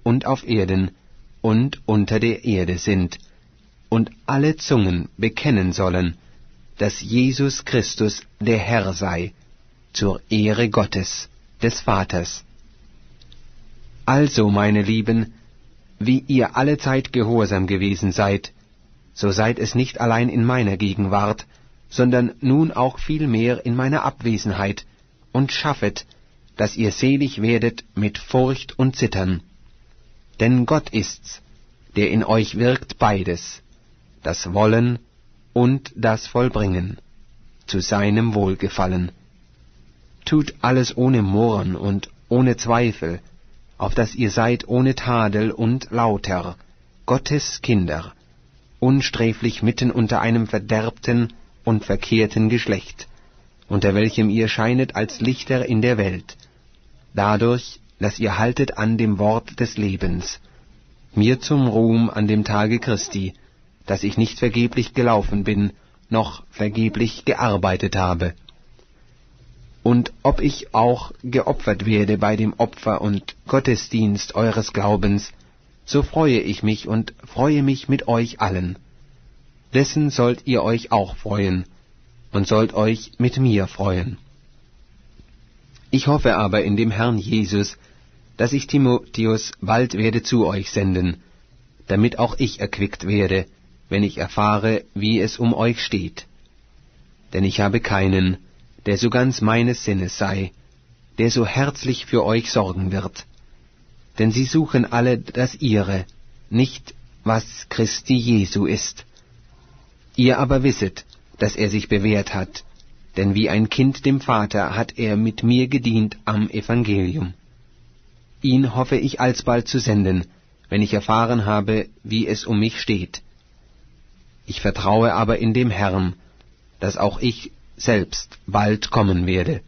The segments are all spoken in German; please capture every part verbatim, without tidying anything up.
und auf Erden und unter der Erde sind, und alle Zungen bekennen sollen, dass Jesus Christus der Herr sei, zur Ehre Gottes, des Vaters. Also, meine Lieben, wie ihr allezeit gehorsam gewesen seid, so seid es nicht allein in meiner Gegenwart, sondern nun auch vielmehr in meiner Abwesenheit, und schaffet, dass ihr selig werdet mit Furcht und Zittern. Denn Gott ist's, der in euch wirkt beides, das Wollen und das Vollbringen, zu seinem Wohlgefallen. Tut alles ohne Murren und ohne Zweifel, auf dass ihr seid ohne Tadel und lauter, Gottes Kinder, unsträflich mitten unter einem verderbten und verkehrten Geschlecht, unter welchem ihr scheinet als Lichter in der Welt, dadurch, dass ihr haltet an dem Wort des Lebens, mir zum Ruhm an dem Tage Christi, dass ich nicht vergeblich gelaufen bin, noch vergeblich gearbeitet habe. Und ob ich auch geopfert werde bei dem Opfer und Gottesdienst eures Glaubens, so freue ich mich und freue mich mit euch allen. Dessen sollt ihr euch auch freuen, und sollt euch mit mir freuen. Ich hoffe aber in dem Herrn Jesus, dass ich Timotheus bald werde zu euch senden, damit auch ich erquickt werde, wenn ich erfahre, wie es um euch steht. Denn ich habe keinen, der so ganz meines Sinnes sei, der so herzlich für euch sorgen wird. Denn sie suchen alle das ihre, nicht was Christi Jesu ist. Ihr aber wisset, dass er sich bewährt hat, denn wie ein Kind dem Vater hat er mit mir gedient am Evangelium. Ihn hoffe ich alsbald zu senden, wenn ich erfahren habe, wie es um mich steht. Ich vertraue aber in dem Herrn, dass auch ich selbst bald kommen werde.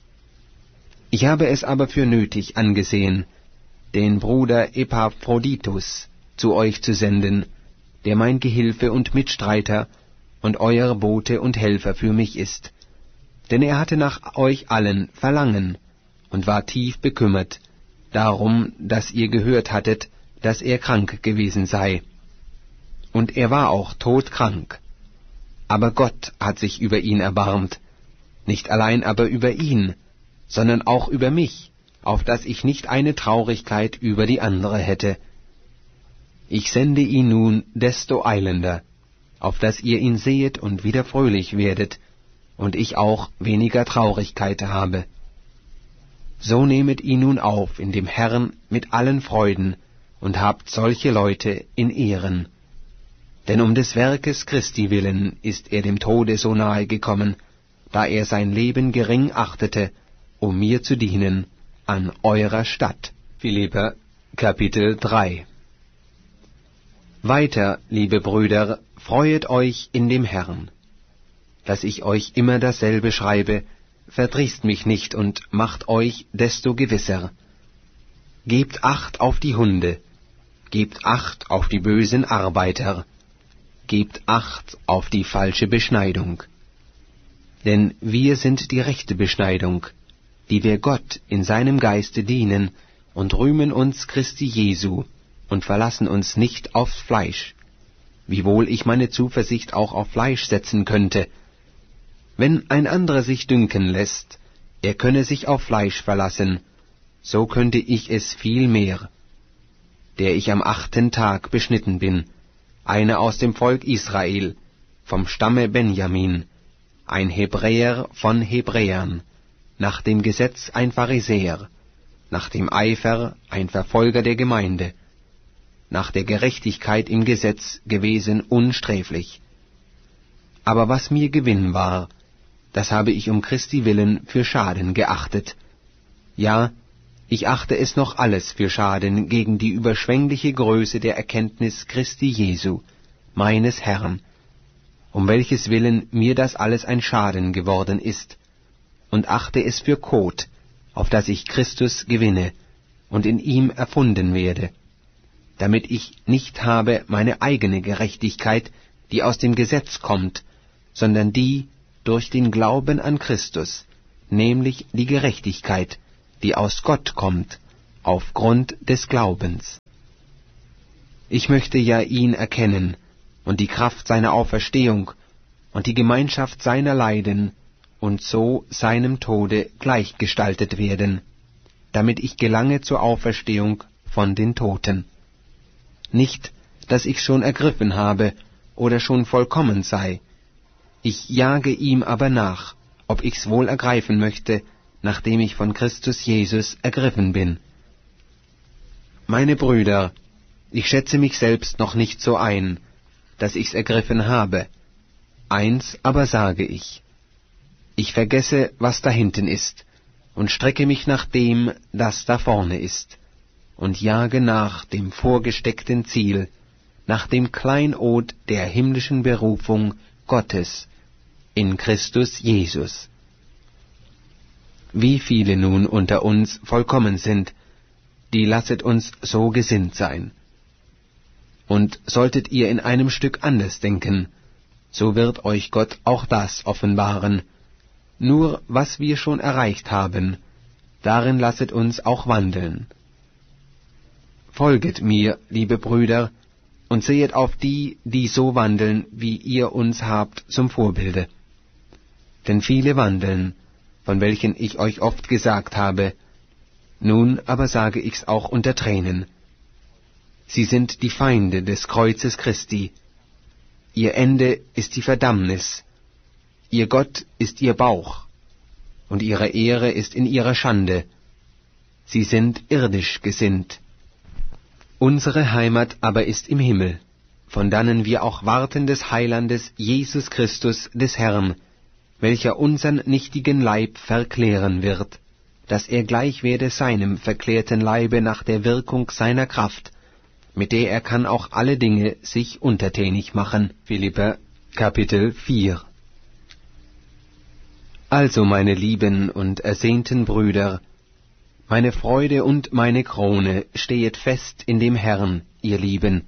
Ich habe es aber für nötig angesehen, den Bruder Epaphroditus zu euch zu senden, der mein Gehilfe und Mitstreiter und euer Bote und Helfer für mich ist. Denn er hatte nach euch allen Verlangen und war tief bekümmert, darum, dass ihr gehört hattet, dass er krank gewesen sei. Und er war auch todkrank. Aber Gott hat sich über ihn erbarmt, nicht allein aber über ihn, sondern auch über mich, auf dass ich nicht eine Traurigkeit über die andere hätte. Ich sende ihn nun desto eilender, auf dass ihr ihn sehet und wieder fröhlich werdet, und ich auch weniger Traurigkeit habe. So nehmet ihn nun auf in dem Herrn mit allen Freuden, und habt solche Leute in Ehren. Denn um des Werkes Christi willen ist er dem Tode so nahe gekommen, da er sein Leben gering achtete, um mir zu dienen an eurer Statt. Philipper, Kapitel drei. Weiter, liebe Brüder, freuet euch in dem Herrn. Dass ich euch immer dasselbe schreibe, verdrießt mich nicht und macht euch desto gewisser. Gebt Acht auf die Hunde, gebt Acht auf die bösen Arbeiter, gebt Acht auf die falsche Beschneidung. Denn wir sind die rechte Beschneidung, die wir Gott in seinem Geiste dienen und rühmen uns Christi Jesu und verlassen uns nicht aufs Fleisch, wiewohl ich meine Zuversicht auch auf Fleisch setzen könnte. Wenn ein anderer sich dünken lässt, er könne sich auf Fleisch verlassen, so könnte ich es viel mehr, der ich am achten Tag beschnitten bin, einer aus dem Volk Israel, vom Stamme Benjamin, ein Hebräer von Hebräern, nach dem Gesetz ein Pharisäer, nach dem Eifer ein Verfolger der Gemeinde, nach der Gerechtigkeit im Gesetz gewesen unsträflich. Aber was mir Gewinn war, das habe ich um Christi willen für Schaden geachtet. Ja, ich achte es noch alles für Schaden gegen die überschwängliche Größe der Erkenntnis Christi Jesu, meines Herrn, um welches Willen mir das alles ein Schaden geworden ist, und achte es für Kot, auf dass ich Christus gewinne und in ihm erfunden werde, damit ich nicht habe meine eigene Gerechtigkeit, die aus dem Gesetz kommt, sondern die durch den Glauben an Christus, nämlich die Gerechtigkeit, die aus Gott kommt, aufgrund des Glaubens. Ich möchte ja ihn erkennen und die Kraft seiner Auferstehung und die Gemeinschaft seiner Leiden und so seinem Tode gleichgestaltet werden, damit ich gelange zur Auferstehung von den Toten. Nicht, dass ich schon ergriffen habe oder schon vollkommen sei. Ich jage ihm aber nach, ob ich's wohl ergreifen möchte, nachdem ich von Christus Jesus ergriffen bin. Meine Brüder, ich schätze mich selbst noch nicht so ein, dass ich's ergriffen habe. Eins aber sage ich: Ich vergesse, was da hinten ist, und strecke mich nach dem, das da vorne ist, und jage nach dem vorgesteckten Ziel, nach dem Kleinod der himmlischen Berufung Gottes in Christus Jesus. Wie viele nun unter uns vollkommen sind, die lasset uns so gesinnt sein. Und solltet ihr in einem Stück anders denken, so wird euch Gott auch das offenbaren. Nur was wir schon erreicht haben, darin lasset uns auch wandeln. Folget mir, liebe Brüder, und sehet auf die, die so wandeln, wie ihr uns habt, zum Vorbilde. Denn viele wandeln, von welchen ich euch oft gesagt habe, nun aber sage ich's auch unter Tränen. Sie sind die Feinde des Kreuzes Christi. Ihr Ende ist die Verdammnis, ihr Gott ist ihr Bauch, und ihre Ehre ist in ihrer Schande. Sie sind irdisch gesinnt. Unsere Heimat aber ist im Himmel, von dannen wir auch warten des Heilandes Jesus Christus des Herrn, welcher unsern nichtigen Leib verklären wird, dass er gleich werde seinem verklärten Leibe nach der Wirkung seiner Kraft, mit der er kann auch alle Dinge sich untertänig machen. Philipper, Kapitel vier. Also, meine lieben und ersehnten Brüder, meine Freude und meine Krone stehet fest in dem Herrn, ihr Lieben.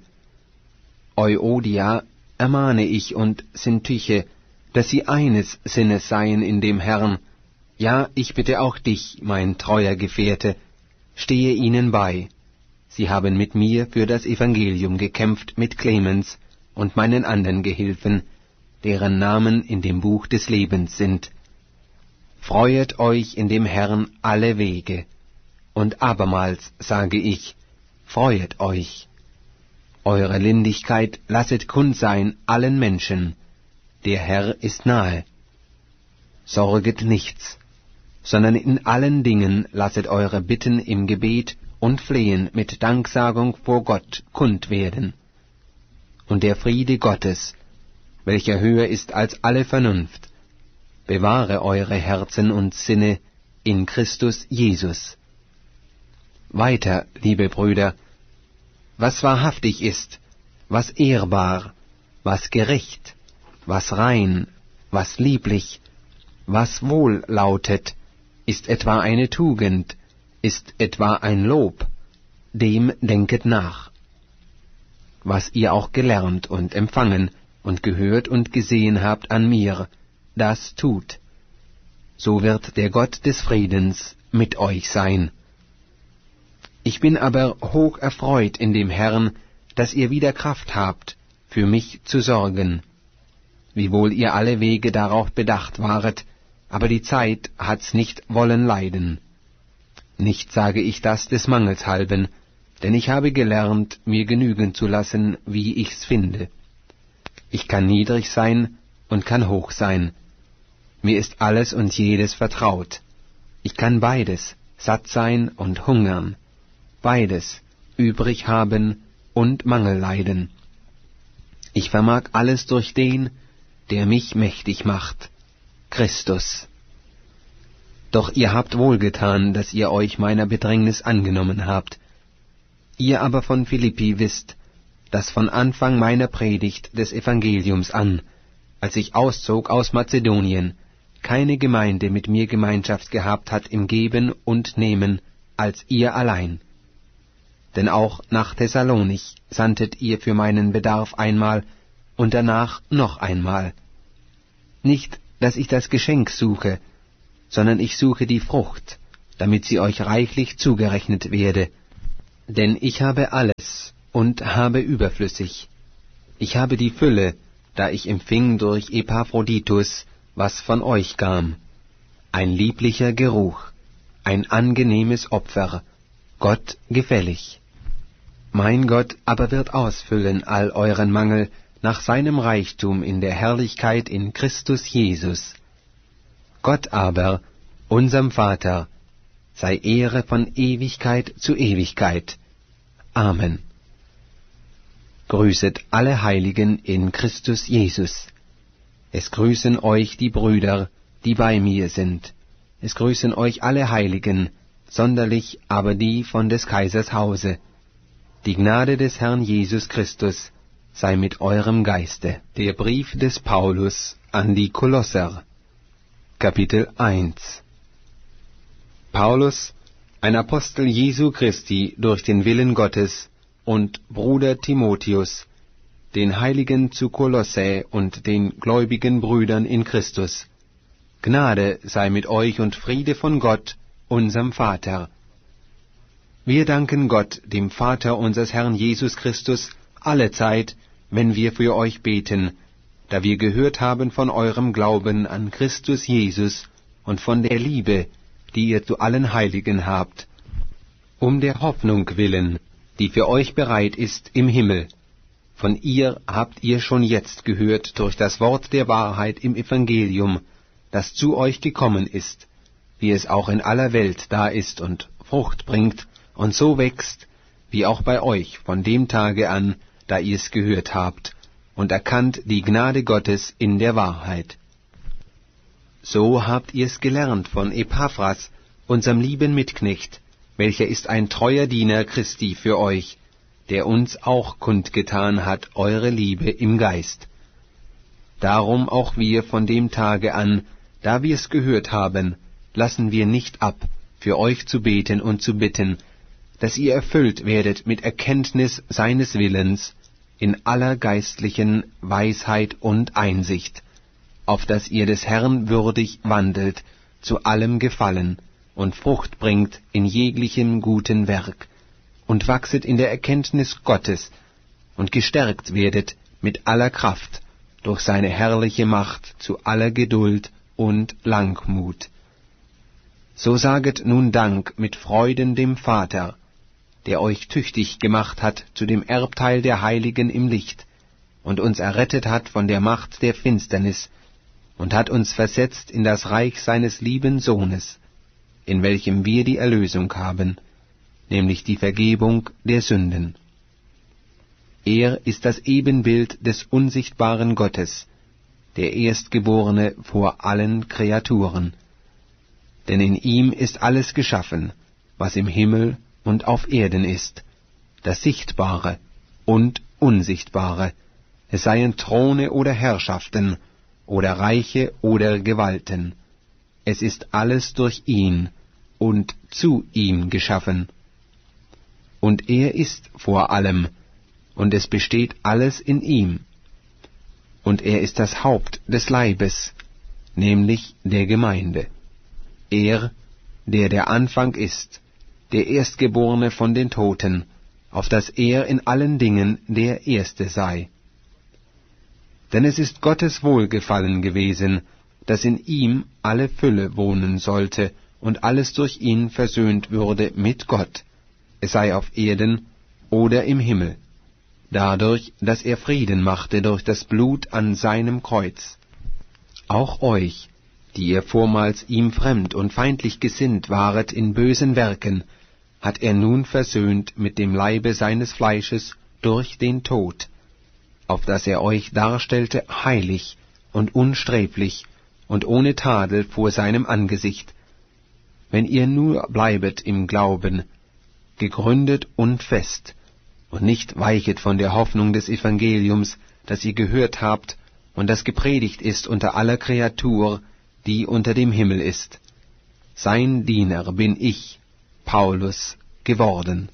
Euodia ermahne ich und Syntyche, dass sie eines Sinnes seien in dem Herrn. Ja, ich bitte auch dich, mein treuer Gefährte, stehe ihnen bei. Sie haben mit mir für das Evangelium gekämpft mit Clemens und meinen anderen Gehilfen, deren Namen in dem Buch des Lebens sind. Freuet euch in dem Herrn alle Wege. Und abermals sage ich, freuet euch. Eure Lindigkeit lasset kund sein allen Menschen. Der Herr ist nahe. Sorget nichts, sondern in allen Dingen lasset eure Bitten im Gebet und Flehen mit Danksagung vor Gott kund werden. Und der Friede Gottes, welcher höher ist als alle Vernunft, bewahre eure Herzen und Sinne in Christus Jesus. Weiter, liebe Brüder, was wahrhaftig ist, was ehrbar, was gerecht, was rein, was lieblich, was wohl lautet, ist etwa eine Tugend, ist etwa ein Lob, dem denket nach. Was ihr auch gelernt und empfangen und gehört und gesehen habt an mir, das tut. So wird der Gott des Friedens mit euch sein. Ich bin aber hoch erfreut in dem Herrn, dass ihr wieder Kraft habt, für mich zu sorgen, wiewohl ihr alle Wege darauf bedacht waret, aber die Zeit hat's nicht wollen leiden. Nicht sage ich das des Mangels halben, denn ich habe gelernt, mir genügen zu lassen, wie ich's finde. Ich kann niedrig sein und kann hoch sein. Mir ist alles und jedes vertraut. Ich kann beides, satt sein und hungern, beides, übrig haben und Mangel leiden. Ich vermag alles durch den, der mich mächtig macht, Christus. Doch ihr habt wohlgetan, dass ihr euch meiner Bedrängnis angenommen habt. Ihr aber von Philippi wisst, dass von Anfang meiner Predigt des Evangeliums an, als ich auszog aus Mazedonien, keine Gemeinde mit mir Gemeinschaft gehabt hat im Geben und Nehmen, als ihr allein. Denn auch nach Thessalonich sandtet ihr für meinen Bedarf einmal und danach noch einmal. Nicht, dass ich das Geschenk suche, sondern ich suche die Frucht, damit sie euch reichlich zugerechnet werde. Denn ich habe alles, und habe überflüssig. Ich habe die Fülle, da ich empfing durch Epaphroditus, was von euch kam. Ein lieblicher Geruch, ein angenehmes Opfer, Gott gefällig. Mein Gott aber wird ausfüllen all euren Mangel nach seinem Reichtum in der Herrlichkeit in Christus Jesus. Gott aber, unserem Vater, sei Ehre von Ewigkeit zu Ewigkeit. Amen. Grüßet alle Heiligen in Christus Jesus. Es grüßen euch die Brüder, die bei mir sind. Es grüßen euch alle Heiligen, sonderlich aber die von des Kaisers Hause. Die Gnade des Herrn Jesus Christus sei mit eurem Geiste. Der Brief des Paulus an die Kolosser, Kapitel eins. Paulus, ein Apostel Jesu Christi durch den Willen Gottes, und Bruder Timotheus, den Heiligen zu Kolossä und den gläubigen Brüdern in Christus. Gnade sei mit euch und Friede von Gott, unserem Vater. Wir danken Gott, dem Vater unseres Herrn Jesus Christus, allezeit, wenn wir für euch beten, da wir gehört haben von eurem Glauben an Christus Jesus und von der Liebe, die ihr zu allen Heiligen habt, um der Hoffnung willen, die für euch bereit ist im Himmel. Von ihr habt ihr schon jetzt gehört durch das Wort der Wahrheit im Evangelium, das zu euch gekommen ist, wie es auch in aller Welt da ist und Frucht bringt und so wächst, wie auch bei euch von dem Tage an, da ihr es gehört habt, und erkannt die Gnade Gottes in der Wahrheit. So habt ihr es gelernt von Epaphras, unserem lieben Mitknecht, welcher ist ein treuer Diener Christi für euch, der uns auch kundgetan hat eure Liebe im Geist. Darum auch wir von dem Tage an, da wir's gehört haben, lassen wir nicht ab, für euch zu beten und zu bitten, dass ihr erfüllt werdet mit Erkenntnis seines Willens, in aller geistlichen Weisheit und Einsicht, auf dass ihr des Herrn würdig wandelt, zu allem Gefallen, und Frucht bringt in jeglichem guten Werk, und wachset in der Erkenntnis Gottes, und gestärkt werdet mit aller Kraft, durch seine herrliche Macht zu aller Geduld und Langmut. So saget nun Dank mit Freuden dem Vater, der euch tüchtig gemacht hat zu dem Erbteil der Heiligen im Licht, und uns errettet hat von der Macht der Finsternis, und hat uns versetzt in das Reich seines lieben Sohnes, in welchem wir die Erlösung haben, nämlich die Vergebung der Sünden. Er ist das Ebenbild des unsichtbaren Gottes, der Erstgeborene vor allen Kreaturen. Denn in ihm ist alles geschaffen, was im Himmel und auf Erden ist, das Sichtbare und Unsichtbare, es seien Throne oder Herrschaften, oder Reiche oder Gewalten. Es ist alles durch ihn und zu ihm geschaffen. Und er ist vor allem, und es besteht alles in ihm. Und er ist das Haupt des Leibes, nämlich der Gemeinde. Er, der der Anfang ist, der Erstgeborene von den Toten, auf dass er in allen Dingen der Erste sei. Denn es ist Gottes Wohlgefallen gewesen, dass in ihm alle Fülle wohnen sollte und alles durch ihn versöhnt würde mit Gott, es sei auf Erden oder im Himmel, dadurch, dass er Frieden machte durch das Blut an seinem Kreuz. Auch euch, die ihr vormals ihm fremd und feindlich gesinnt waret in bösen Werken, hat er nun versöhnt mit dem Leibe seines Fleisches durch den Tod, auf dass er euch darstellte heilig und unsträflich und ohne Tadel vor seinem Angesicht, wenn ihr nur bleibet im Glauben, gegründet und fest, und nicht weichet von der Hoffnung des Evangeliums, das ihr gehört habt und das gepredigt ist unter aller Kreatur, die unter dem Himmel ist. Sein Diener bin ich, Paulus, geworden.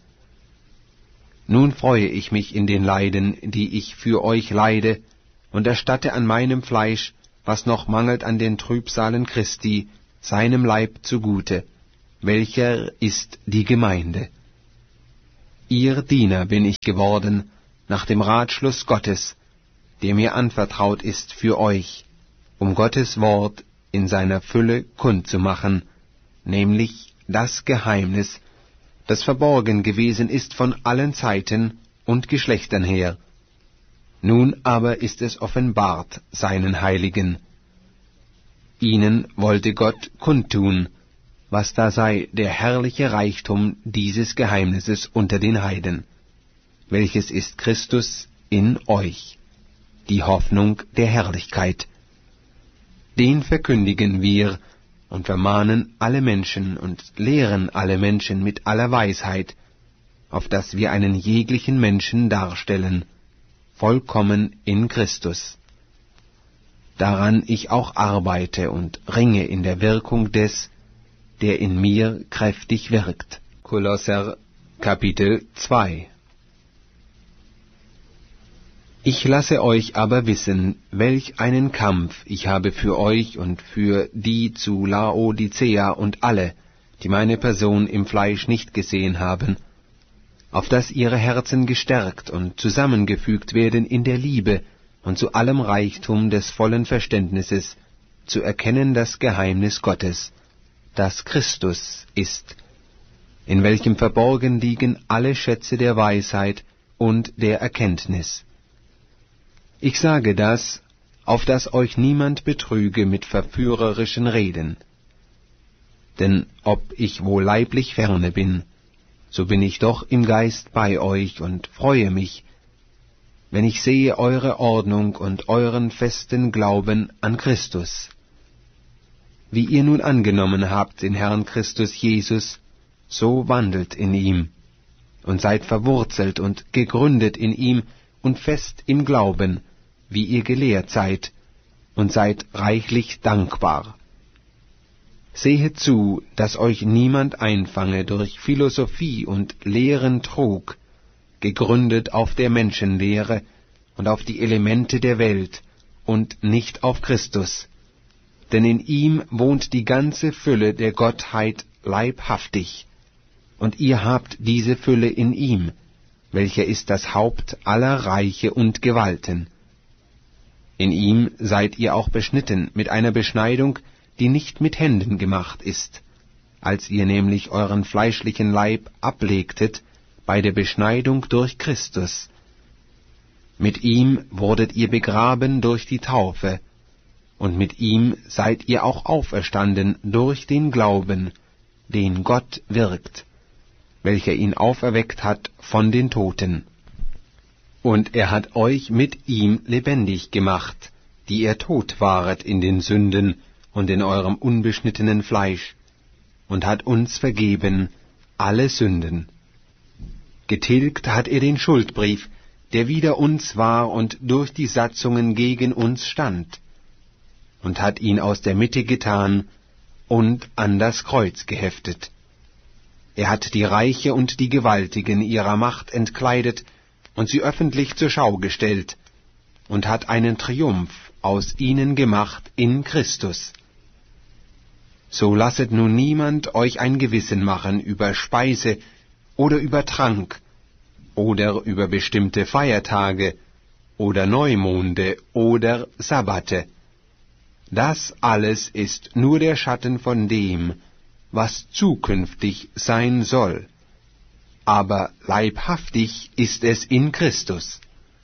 Nun freue ich mich in den Leiden, die ich für euch leide, und erstatte an meinem Fleisch, was noch mangelt an den Trübsalen Christi, seinem Leib zugute, welcher ist die Gemeinde. Ihr Diener bin ich geworden, nach dem Ratschluss Gottes, der mir anvertraut ist für euch, um Gottes Wort in seiner Fülle kundzumachen, nämlich das Geheimnis, das verborgen gewesen ist von allen Zeiten und Geschlechtern her. Nun aber ist es offenbart seinen Heiligen. Ihnen wollte Gott kundtun, was da sei der herrliche Reichtum dieses Geheimnisses unter den Heiden, welches ist Christus in euch, die Hoffnung der Herrlichkeit. Den verkündigen wir und vermahnen alle Menschen und lehren alle Menschen mit aller Weisheit, auf dass wir einen jeglichen Menschen darstellen, vollkommen in Christus. Daran ich auch arbeite und ringe in der Wirkung des, der in mir kräftig wirkt. Kolosser Kapitel zwei. Ich lasse euch aber wissen, welch einen Kampf ich habe für euch und für die zu Laodicea und alle, die meine Person im Fleisch nicht gesehen haben, auf dass ihre Herzen gestärkt und zusammengefügt werden in der Liebe und zu allem Reichtum des vollen Verständnisses, zu erkennen das Geheimnis Gottes, das Christus ist, in welchem verborgen liegen alle Schätze der Weisheit und der Erkenntnis. Ich sage das, auf dass euch niemand betrüge mit verführerischen Reden. Denn ob ich wohl leiblich ferne bin, so bin ich doch im Geist bei euch und freue mich, wenn ich sehe eure Ordnung und euren festen Glauben an Christus. Wie ihr nun angenommen habt den Herrn Christus Jesus, so wandelt in ihm, und seid verwurzelt und gegründet in ihm und fest im Glauben, wie ihr gelehrt seid, und seid reichlich dankbar. Sehet zu, dass euch niemand einfange durch Philosophie und Lehren Trug, gegründet auf der Menschenlehre und auf die Elemente der Welt und nicht auf Christus. Denn in ihm wohnt die ganze Fülle der Gottheit leibhaftig, und ihr habt diese Fülle in ihm, welcher ist das Haupt aller Reiche und Gewalten. In ihm seid ihr auch beschnitten mit einer Beschneidung, die nicht mit Händen gemacht ist, als ihr nämlich euren fleischlichen Leib ablegtet bei der Beschneidung durch Christus. Mit ihm wurdet ihr begraben durch die Taufe, und mit ihm seid ihr auch auferstanden durch den Glauben, den Gott wirkt, welcher ihn auferweckt hat von den Toten. Und er hat euch mit ihm lebendig gemacht, die ihr tot waret in den Sünden und in eurem unbeschnittenen Fleisch, und hat uns vergeben alle Sünden. Getilgt hat er den Schuldbrief, der wider uns war und durch die Satzungen gegen uns stand, und hat ihn aus der Mitte getan und an das Kreuz geheftet. Er hat die Reiche und die Gewaltigen ihrer Macht entkleidet und sie öffentlich zur Schau gestellt, und hat einen Triumph aus ihnen gemacht in Christus. So lasset nun niemand euch ein Gewissen machen über Speise oder über Trank oder über bestimmte Feiertage oder Neumonde oder Sabbate. Das alles ist nur der Schatten von dem, was zukünftig sein soll. Aber leibhaftig ist es in Christus.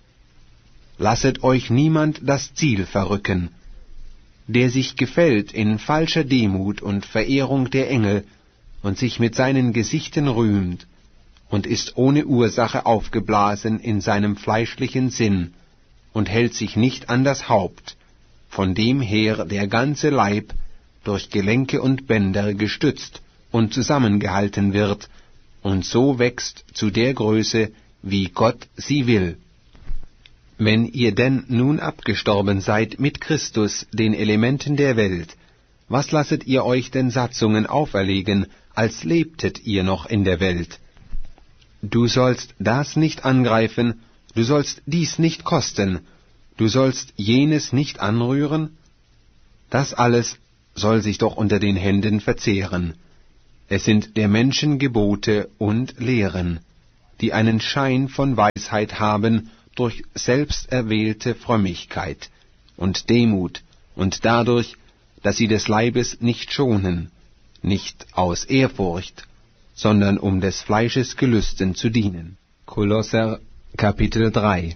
Lasset euch niemand das Ziel verrücken, der sich gefällt in falscher Demut und Verehrung der Engel und sich mit seinen Gesichten rühmt und ist ohne Ursache aufgeblasen in seinem fleischlichen Sinn und hält sich nicht an das Haupt, von dem her der ganze Leib durch Gelenke und Bänder gestützt und zusammengehalten wird und so wächst zu der Größe, wie Gott sie will. Wenn ihr denn nun abgestorben seid mit Christus, den Elementen der Welt, was lasset ihr euch denn Satzungen auferlegen, als lebtet ihr noch in der Welt? Du sollst das nicht angreifen, du sollst dies nicht kosten, du sollst jenes nicht anrühren? Das alles soll sich doch unter den Händen verzehren. Es sind der Menschen Gebote und Lehren. die einen Schein von Weisheit haben durch selbsterwählte Frömmigkeit und Demut und dadurch, dass sie des Leibes nicht schonen, nicht aus Ehrfurcht, sondern um des Fleisches Gelüsten zu dienen. Kolosser Kapitel drei.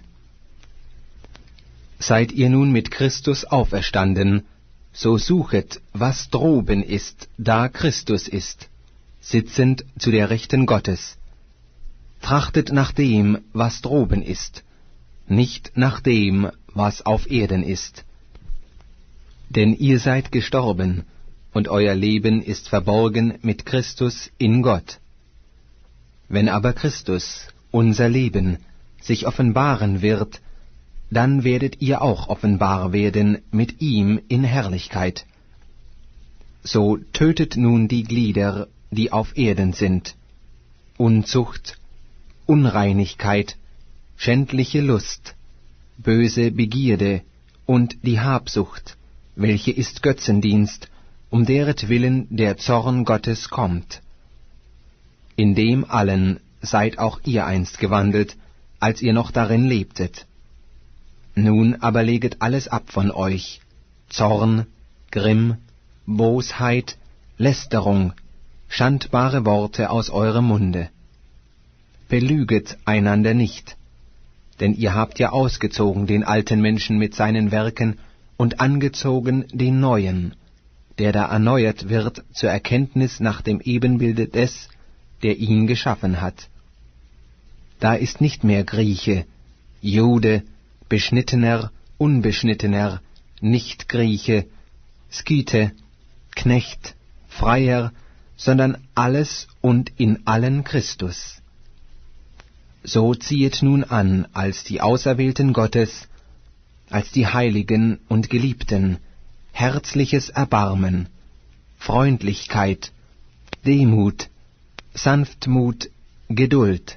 Seid ihr nun mit Christus auferstanden, so suchet, was droben ist, da Christus ist, sitzend zu der Rechten Gottes. Trachtet nach dem, was droben ist, nicht nach dem, was auf Erden ist. Denn ihr seid gestorben, und euer Leben ist verborgen mit Christus in Gott. Wenn aber Christus, unser Leben, sich offenbaren wird, dann werdet ihr auch offenbar werden mit ihm in Herrlichkeit. So tötet nun die Glieder, die auf Erden sind: Unzucht, Unreinigkeit, schändliche Lust, böse Begierde und die Habsucht, welche ist Götzendienst, um deretwillen der Zorn Gottes kommt. In dem allen seid auch ihr einst gewandelt, als ihr noch darin lebtet. Nun aber leget alles ab von euch: Zorn, Grimm, Bosheit, Lästerung, schandbare Worte aus eurem Munde. Belüget einander nicht, denn ihr habt ja ausgezogen den alten Menschen mit seinen Werken und angezogen den neuen, der da erneuert wird zur Erkenntnis nach dem Ebenbilde des, der ihn geschaffen hat. Da ist nicht mehr Grieche, Jude, Beschnittener, Unbeschnittener, Nicht-Grieche, Skythe, Knecht, Freier, sondern alles und in allen Christus. So ziehet nun an als die Auserwählten Gottes, als die Heiligen und Geliebten, herzliches Erbarmen, Freundlichkeit, Demut, Sanftmut, Geduld.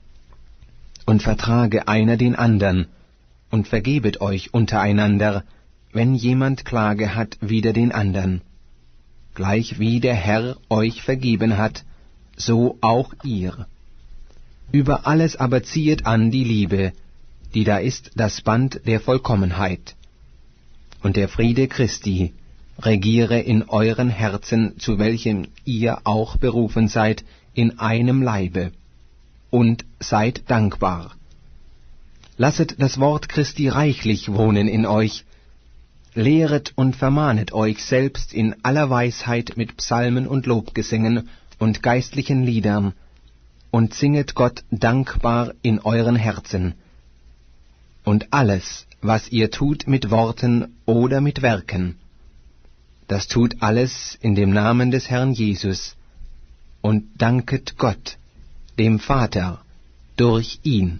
Und vertrage einer den andern, und vergebet euch untereinander, wenn jemand Klage hat wider den andern. Gleich wie der Herr euch vergeben hat, so auch ihr. Über alles aber ziehet an die Liebe, die da ist das Band der Vollkommenheit. Und der Friede Christi regiere in euren Herzen, zu welchem ihr auch berufen seid, in einem Leibe. Und seid dankbar. Lasset das Wort Christi reichlich wohnen in euch. Lehret und vermahnet euch selbst in aller Weisheit mit Psalmen und Lobgesängen und geistlichen Liedern, und singet Gott dankbar in euren Herzen. Und alles, was ihr tut mit Worten oder mit Werken, das tut alles in dem Namen des Herrn Jesus, und danket Gott, dem Vater, durch ihn.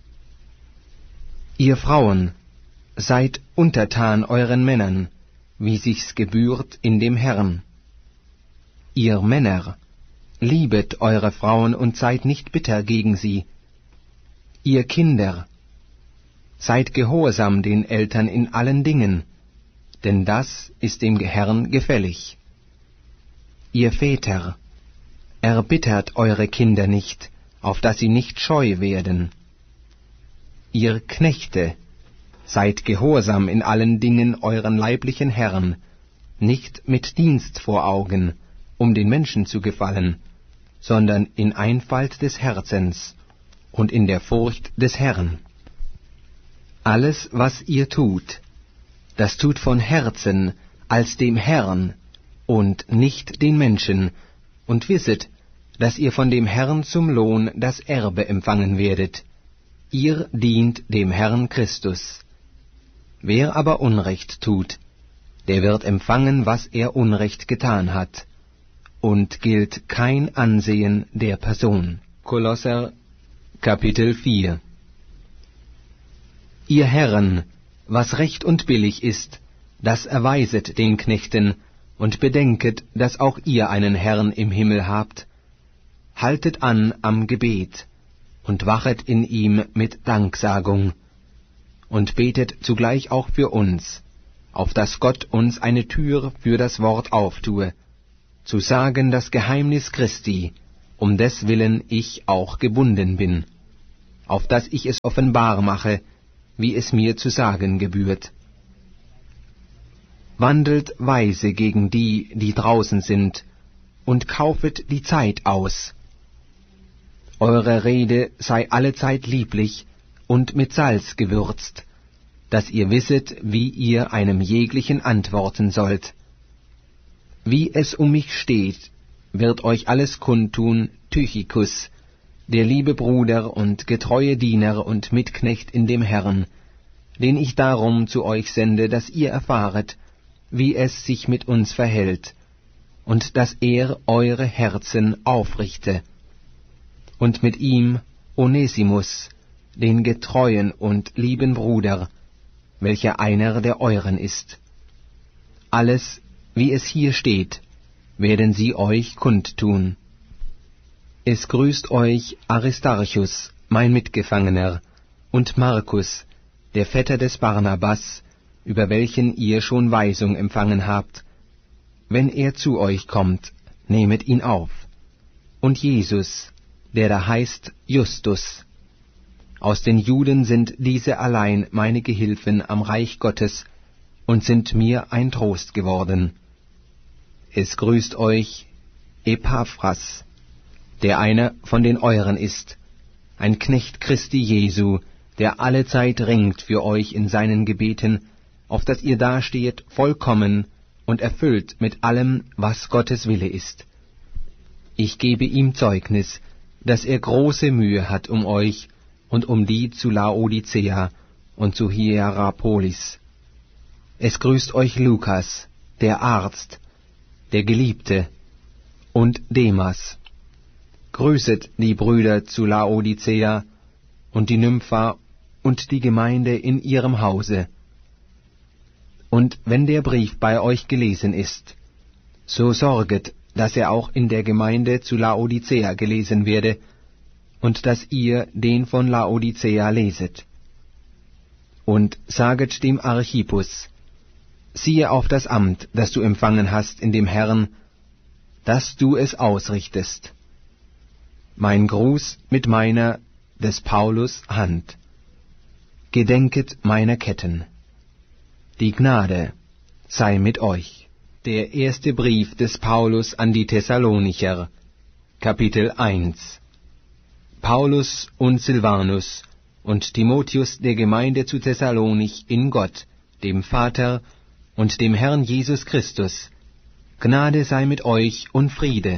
Ihr Frauen, seid untertan euren Männern, wie sich's gebührt in dem Herrn. Ihr Männer, liebet eure Frauen und seid nicht bitter gegen sie. Ihr Kinder, seid gehorsam den Eltern in allen Dingen, denn das ist dem Herrn gefällig. Ihr Väter, erbittert eure Kinder nicht, auf dass sie nicht scheu werden. Ihr Knechte, seid gehorsam in allen Dingen euren leiblichen Herren, nicht mit Dienst vor Augen, um den Menschen zu gefallen, sondern in Einfalt des Herzens und in der Furcht des Herrn. Alles, was ihr tut, das tut von Herzen als dem Herrn und nicht den Menschen, und wisset, dass ihr von dem Herrn zum Lohn das Erbe empfangen werdet. Ihr dient dem Herrn Christus. Wer aber Unrecht tut, der wird empfangen, was er Unrecht getan hat, und gilt kein Ansehen der Person. Kolosser Kapitel vier. Ihr Herren, was recht und billig ist, das erweiset den Knechten, und bedenket, dass auch ihr einen Herrn im Himmel habt. Haltet an am Gebet, und wachet in ihm mit Danksagung, und betet zugleich auch für uns, auf dass Gott uns eine Tür für das Wort auftue, zu sagen das Geheimnis Christi, um deswillen ich auch gebunden bin. auf dass ich es offenbar mache, wie es mir zu sagen gebührt. Wandelt weise gegen die, die draußen sind, und kaufet die Zeit aus. Eure Rede sei allezeit lieblich und mit Salz gewürzt, dass ihr wisset, wie ihr einem jeglichen antworten sollt. Wie es um mich steht, wird euch alles kundtun Tychikus, der liebe Bruder und getreue Diener und Mitknecht in dem Herrn, den ich darum zu euch sende, dass ihr erfahret, wie es sich mit uns verhält, und dass er eure Herzen aufrichte. Und mit ihm Onesimus, den getreuen und lieben Bruder, welcher einer der euren ist. Alles, wie es hier steht, werden sie euch kundtun. Es grüßt euch Aristarchus, mein Mitgefangener, und Markus, der Vetter des Barnabas, über welchen ihr schon Weisung empfangen habt. Wenn er zu euch kommt, nehmet ihn auf. Und Jesus, der da heißt Justus. Aus den Juden sind diese allein meine Gehilfen am Reich Gottes und sind mir ein Trost geworden. Es grüßt euch Epaphras, der einer von den euren ist, ein Knecht Christi Jesu, der allezeit ringt für euch in seinen Gebeten, auf dass ihr dastehet vollkommen und erfüllt mit allem, was Gottes Wille ist. Ich gebe ihm Zeugnis, dass er große Mühe hat um euch und um die zu Laodicea und zu Hierapolis. Es grüßt euch Lukas, der Arzt, der Geliebte, und Demas. Grüßet die Brüder zu Laodicea und die Nympha und die Gemeinde in ihrem Hause. Und wenn der Brief bei euch gelesen ist, so sorget, dass er auch in der Gemeinde zu Laodicea gelesen werde, und dass ihr den von Laodicea leset. Und saget dem Archippus, siehe auf das Amt, das du empfangen hast in dem Herrn, dass du es ausrichtest. Mein Gruß mit meiner, des Paulus, Hand. Gedenket meiner Ketten. Die Gnade sei mit euch. Der erste Brief des Paulus an die Thessalonicher, Kapitel eins. Paulus und Silvanus und Timotheus der Gemeinde zu Thessalonich in Gott, dem Vater und dem Herrn Jesus Christus. Gnade sei mit euch und Friede.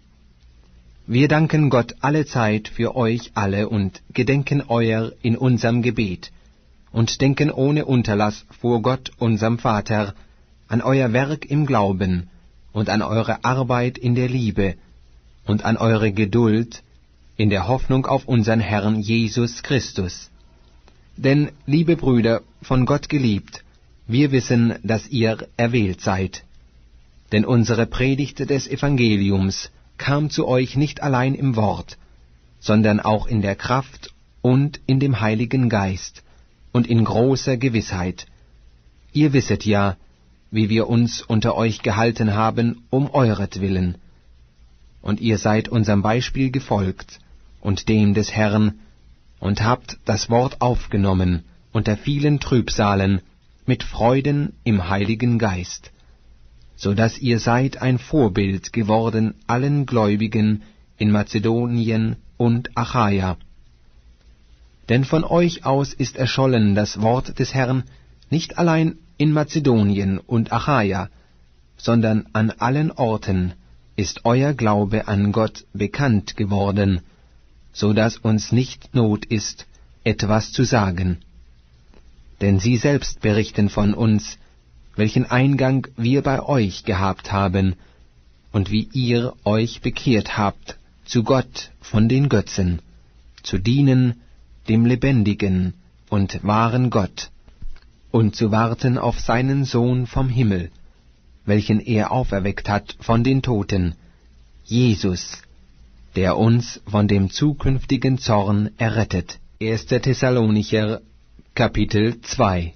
Wir danken Gott allezeit für euch alle und gedenken euer in unserem Gebet und denken ohne Unterlass vor Gott, unserem Vater, an euer Werk im Glauben und an eure Arbeit in der Liebe und an eure Geduld in der Hoffnung auf unseren Herrn Jesus Christus. Denn, liebe Brüder, von Gott geliebt, wir wissen, dass ihr erwählt seid. Denn unsere Predigt des Evangeliums kam zu euch nicht allein im Wort, sondern auch in der Kraft und in dem Heiligen Geist und in großer Gewissheit. Ihr wisset ja, wie wir uns unter euch gehalten haben, um euretwillen. Und ihr seid unserem Beispiel gefolgt und dem des Herrn, und habt das Wort aufgenommen unter vielen Trübsalen, mit Freuden im Heiligen Geist, so dass ihr seid ein Vorbild geworden allen Gläubigen in Mazedonien und Achaia. Denn von euch aus ist erschollen das Wort des Herrn nicht allein in Mazedonien und Achaia, sondern an allen Orten ist euer Glaube an Gott bekannt geworden, so dass uns nicht Not ist, etwas zu sagen. Denn sie selbst berichten von uns, welchen Eingang wir bei euch gehabt haben, und wie ihr euch bekehrt habt zu Gott von den Götzen, zu dienen dem lebendigen und wahren Gott, und zu warten auf seinen Sohn vom Himmel, welchen er auferweckt hat von den Toten, Jesus, der uns von dem zukünftigen Zorn errettet. erster Thessalonicher, Kapitel zwei.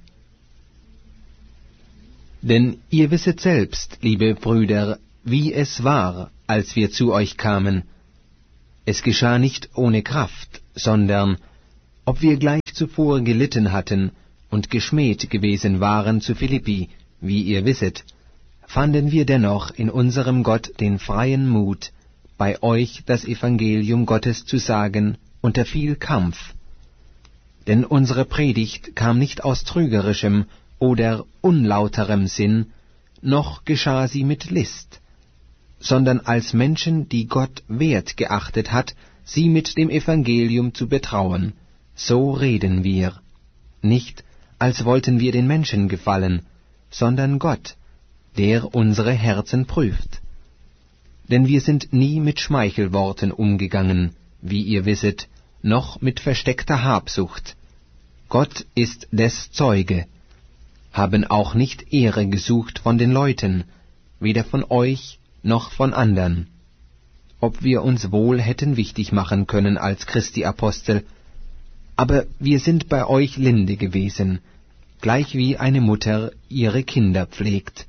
Denn ihr wisset selbst, liebe Brüder, wie es war, als wir zu euch kamen. Es geschah nicht ohne Kraft, sondern ob wir gleich zuvor gelitten hatten und geschmäht gewesen waren zu Philippi, wie ihr wisset, fanden wir dennoch in unserem Gott den freien Mut, bei euch das Evangelium Gottes zu sagen, unter viel Kampf. Denn unsere Predigt kam nicht aus trügerischem oder unlauterem Sinn, noch geschah sie mit List, sondern als Menschen, die Gott wert geachtet hat, sie mit dem Evangelium zu betrauen. So reden wir, nicht als wollten wir den Menschen gefallen, sondern Gott, der unsere Herzen prüft. Denn wir sind nie mit Schmeichelworten umgegangen, wie ihr wisset, noch mit versteckter Habsucht. Gott ist des Zeuge, haben auch nicht Ehre gesucht von den Leuten, weder von euch noch von andern. Ob wir uns wohl hätten wichtig machen können als Christi Apostel, aber wir sind bei euch linde gewesen, gleich wie eine Mutter ihre Kinder pflegt.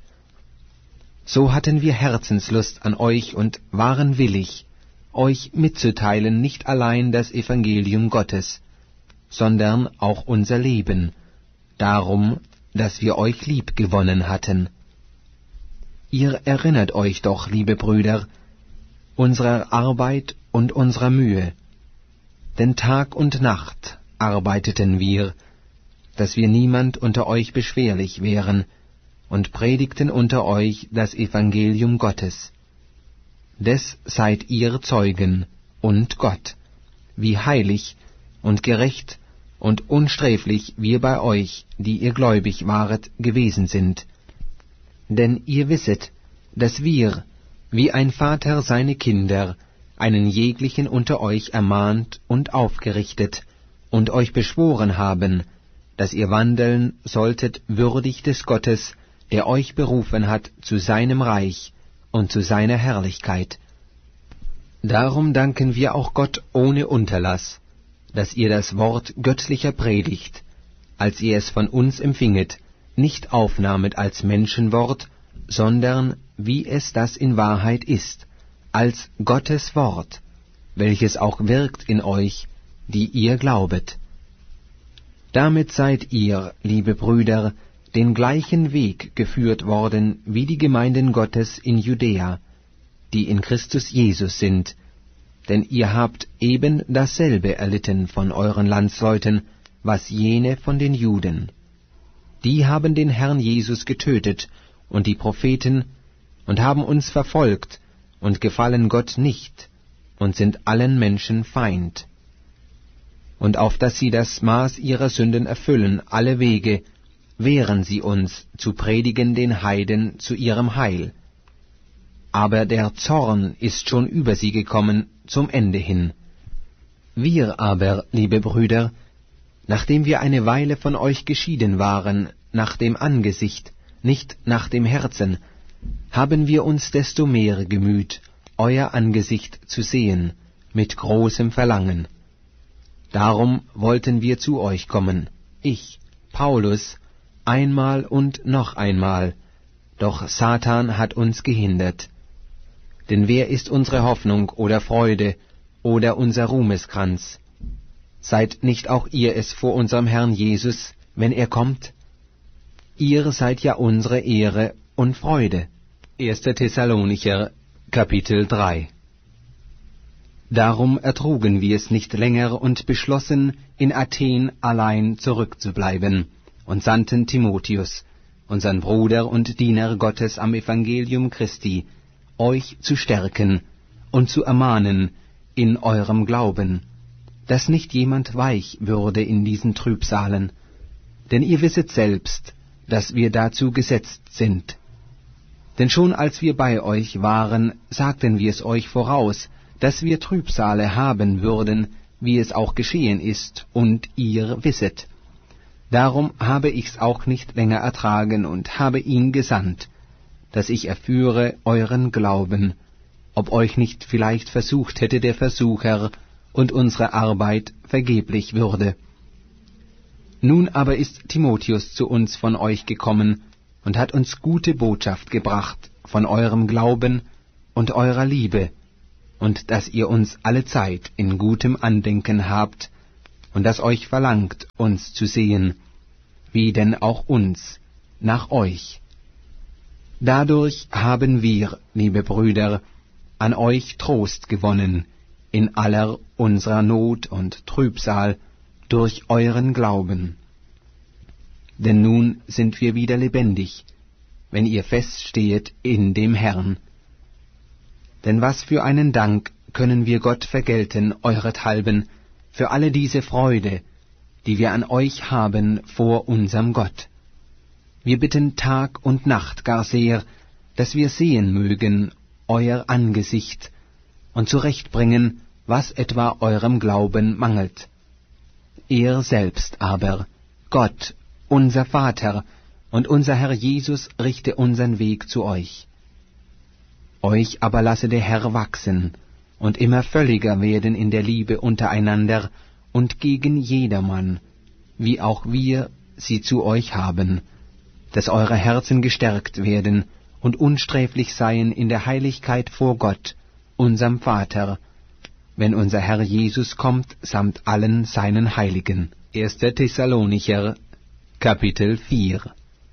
So hatten wir Herzenslust an euch und waren willig, euch mitzuteilen nicht allein das Evangelium Gottes, sondern auch unser Leben, darum, dass wir euch lieb gewonnen hatten. Ihr erinnert euch doch, liebe Brüder, unserer Arbeit und unserer Mühe, denn Tag und Nacht arbeiteten wir, dass wir niemand unter euch beschwerlich wären, und predigten unter euch das Evangelium Gottes. Des seid ihr Zeugen und Gott, wie heilig und gerecht und unsträflich wir bei euch, die ihr gläubig waret, gewesen sind. Denn ihr wisset, dass wir, wie ein Vater seine Kinder, einen jeglichen unter euch ermahnt und aufgerichtet und euch beschworen haben, dass ihr wandeln solltet würdig des Gottes, der euch berufen hat zu seinem Reich und zu seiner Herrlichkeit. Darum danken wir auch Gott ohne Unterlass, dass ihr das Wort göttlicher Predigt, als ihr es von uns empfinget, nicht aufnahmet als Menschenwort, sondern, wie es das in Wahrheit ist, als Gottes Wort, welches auch wirkt in euch, die ihr glaubet. Damit seid ihr, liebe Brüder, den gleichen Weg geführt worden wie die Gemeinden Gottes in Judäa, die in Christus Jesus sind, denn ihr habt eben dasselbe erlitten von euren Landsleuten, was jene von den Juden. Die haben den Herrn Jesus getötet und die Propheten und haben uns verfolgt und gefallen Gott nicht und sind allen Menschen Feind. Und auf dass sie das Maß ihrer Sünden erfüllen, alle Wege, wehren sie uns zu predigen den Heiden zu ihrem Heil. Aber der Zorn ist schon über sie gekommen zum Ende hin. Wir aber, liebe Brüder, nachdem wir eine Weile von euch geschieden waren, nach dem Angesicht, nicht nach dem Herzen, haben wir uns desto mehr gemüht, euer Angesicht zu sehen, mit großem Verlangen. Darum wollten wir zu euch kommen, ich, Paulus, einmal und noch einmal, doch Satan hat uns gehindert. Denn wer ist unsere Hoffnung oder Freude oder unser Ruhmeskranz? Seid nicht auch ihr es vor unserem Herrn Jesus, wenn er kommt? Ihr seid ja unsere Ehre und Freude. erster Thessalonicher, Kapitel drei. Darum ertrugen wir es nicht länger und beschlossen, in Athen allein zurückzubleiben, und sandten Timotheus, unseren Bruder und Diener Gottes am Evangelium Christi, euch zu stärken und zu ermahnen in eurem Glauben, dass nicht jemand weich würde in diesen Trübsalen, denn ihr wisset selbst, dass wir dazu gesetzt sind. Denn schon als wir bei euch waren, sagten wir es euch voraus, dass wir Trübsale haben würden, wie es auch geschehen ist, und ihr wisset. Darum habe ich's auch nicht länger ertragen und habe ihn gesandt, dass ich erführe euren Glauben, ob euch nicht vielleicht versucht hätte der Versucher und unsere Arbeit vergeblich würde. Nun aber ist Timotheus zu uns von euch gekommen und hat uns gute Botschaft gebracht von eurem Glauben und eurer Liebe, und dass ihr uns allezeit in gutem Andenken habt, und das euch verlangt, uns zu sehen, wie denn auch uns, nach euch. Dadurch haben wir, liebe Brüder, an euch Trost gewonnen, in aller unserer Not und Trübsal, durch euren Glauben. Denn nun sind wir wieder lebendig, wenn ihr feststehet in dem Herrn. Denn was für einen Dank können wir Gott vergelten, eurethalben, für alle diese Freude, die wir an euch haben vor unserem Gott. Wir bitten Tag und Nacht gar sehr, dass wir sehen mögen euer Angesicht und zurechtbringen, was etwa eurem Glauben mangelt. Er selbst aber, Gott, unser Vater und unser Herr Jesus, richte unseren Weg zu euch. Euch aber lasse der Herr wachsen und immer völliger werden in der Liebe untereinander und gegen jedermann, wie auch wir sie zu euch haben, dass eure Herzen gestärkt werden und unsträflich seien in der Heiligkeit vor Gott, unserem Vater, wenn unser Herr Jesus kommt, samt allen seinen Heiligen. erster Thessalonicher, Kapitel vier.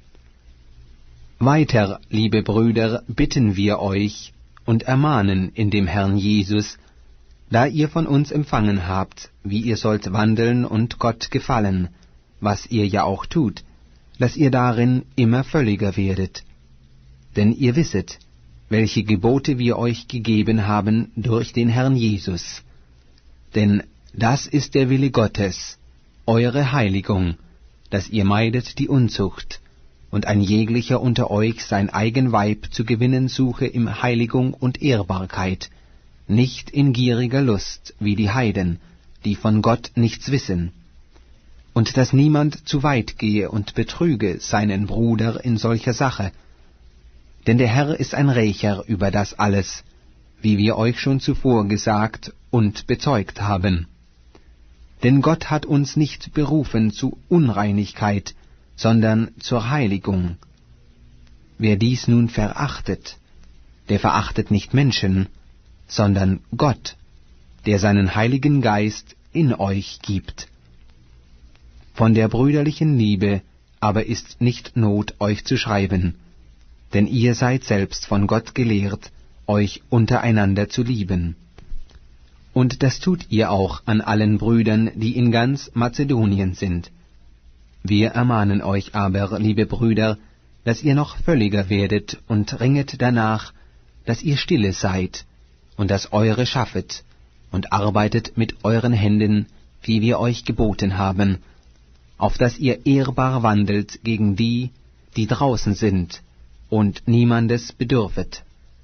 Weiter, liebe Brüder, bitten wir euch und ermahnen in dem Herrn Jesus, da ihr von uns empfangen habt, wie ihr sollt wandeln und Gott gefallen, was ihr ja auch tut, dass ihr darin immer völliger werdet. Denn ihr wisset, welche Gebote wir euch gegeben haben durch den Herrn Jesus. Denn das ist der Wille Gottes, eure Heiligung, dass ihr meidet die Unzucht, und ein jeglicher unter euch sein eigen Weib zu gewinnen suche in Heiligung und Ehrbarkeit, nicht in gieriger Lust wie die Heiden, die von Gott nichts wissen, und dass niemand zu weit gehe und betrüge seinen Bruder in solcher Sache. Denn der Herr ist ein Rächer über das alles, wie wir euch schon zuvor gesagt und bezeugt haben. Denn Gott hat uns nicht berufen zu Unreinigkeit, sondern zur Heiligung. Wer dies nun verachtet, der verachtet nicht Menschen, sondern Gott, der seinen Heiligen Geist in euch gibt. Von der brüderlichen Liebe aber ist nicht Not, euch zu schreiben, denn ihr seid selbst von Gott gelehrt, euch untereinander zu lieben. Und das tut ihr auch an allen Brüdern, die in ganz Mazedonien sind. Wir ermahnen euch aber, liebe Brüder, dass ihr noch völliger werdet und ringet danach, dass ihr stille seid und das Eure schaffet und arbeitet mit euren Händen, wie wir euch geboten haben, auf dass ihr ehrbar wandelt gegen die, die draußen sind, und niemandes bedürfet.